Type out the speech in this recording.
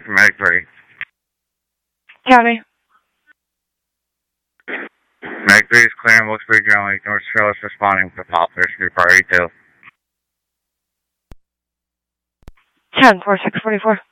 9 from Medic 3. County. Medic 3 is clearing Wilkes-Barre generally. North Trail is responding with pop. There should be priority 2. 10-4-6-44.